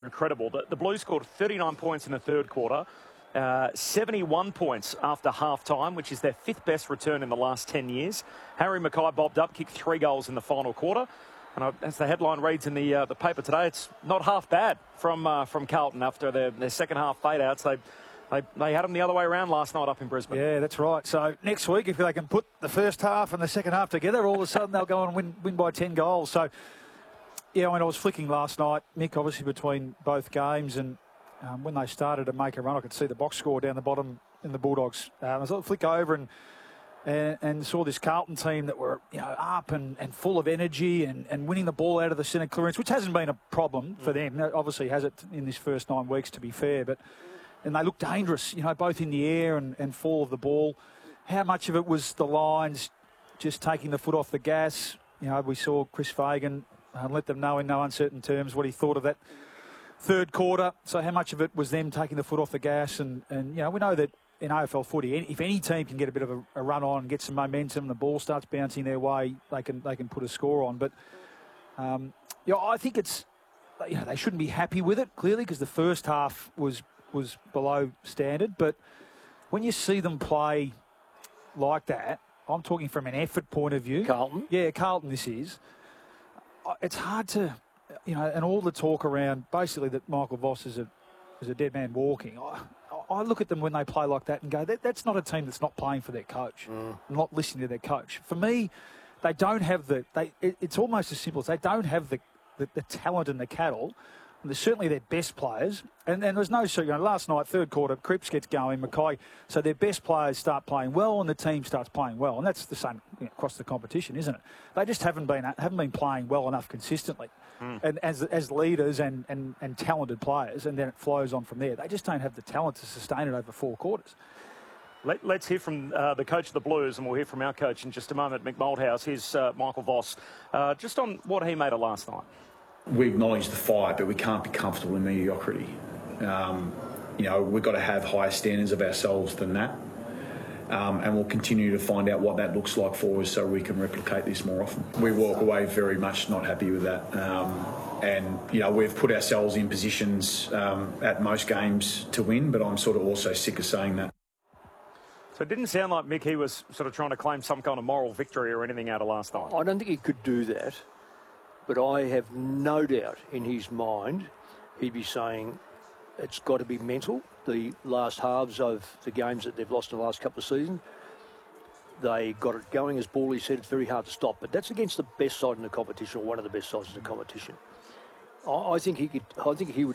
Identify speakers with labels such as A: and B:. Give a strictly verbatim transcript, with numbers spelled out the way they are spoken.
A: incredible. The, the Blues scored thirty-nine points in the third quarter, uh, seventy-one points after half-time, which is their fifth best return in the last ten years. Harry Mackay bobbed up, kicked three goals in the final quarter. And uh, as the headline reads in the uh, the paper today, it's not half bad from uh, from Carlton after their, their second half fade-outs. They, they, they had them the other way around last night up in Brisbane.
B: Yeah, that's right. So next week, if they can put the first half and the second half together, all of a sudden they'll go on and win, win by ten goals. So, yeah, I mean, I was flicking last night, Mick, obviously between both games, and um, when they started to make a run, I could see the box score down the bottom in the Bulldogs. Um, I was able to flick over and, and and saw this Carlton team that were, you know, up and, and full of energy and, and winning the ball out of the centre clearance, which hasn't been a problem for them. It obviously has it in this first nine weeks, to be fair, but and they look dangerous, you know, both in the air and, and fall of the ball. How much of it was the Lions just taking the foot off the gas? You know, we saw Chris Fagan uh, let them know in no uncertain terms what he thought of that third quarter. So how much of it was them taking the foot off the gas? And, and you know, we know that in A F L footy, if any team can get a bit of a, a run on and get some momentum, the ball starts bouncing their way, they can they can put a score on. But, um, you know, I think it's, you know, they shouldn't be happy with it, clearly, because the first half was was below standard. But when you see them play like that, I'm talking from an effort point of view.
C: Carlton?
B: Yeah, Carlton this is. It's hard to, you know, and all the talk around basically that Michael Voss is a, is a dead man walking. I, I look at them when they play like that and go, that, that's not a team that's not playing for their coach, mm. not listening to their coach. For me, they don't have the, they. It, it's almost as simple as they don't have the, the, the talent and the cattle. And they're certainly their best players. And, and there's no, you know, last night, third quarter, Cripps gets going, Mackay. So their best players start playing well and the team starts playing well. And that's the same, you know, across the competition, isn't it? They just haven't been haven't been playing well enough consistently. Mm. And as as leaders and, and, and talented players, and then it flows on from there. They just don't have the talent to sustain it over four quarters.
A: Let, let's hear from uh, the coach of the Blues, and we'll hear from our coach in just a moment, Mick Malthouse. Here's uh, Michael Voss, uh, just on what he made of last night.
D: We acknowledge the fight, but we can't be comfortable in mediocrity. Um, you know, we've got to have higher standards of ourselves than that. Um, and we'll continue to find out what that looks like for us so we can replicate this more often. We walk away very much not happy with that. Um, and, you know, we've put ourselves in positions um, at most games to win, but I'm sort of also sick of saying that.
A: So it didn't sound like Mick, he was sort of trying to claim some kind of moral victory or anything out of last night.
C: I don't think he could do that. But I have no doubt in his mind he'd be saying it's got to be mental. The last halves of the games that they've lost in the last couple of seasons, they got it going. As Bally said, it's very hard to stop. But that's against the best side in the competition, or one of the best sides in the competition. I, I think he could. I think he would